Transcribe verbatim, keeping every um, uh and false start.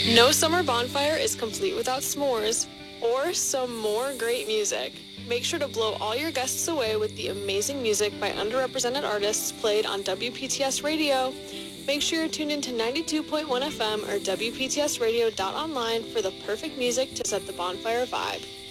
No summer bonfire is complete without s'mores or some more great music. Make sure to blow all your guests away with the amazing music by underrepresented artists played on W P T S Radio. Make sure you're tuned into ninety-two point one F M or W P T S radio dot online for the perfect music to set the bonfire vibe.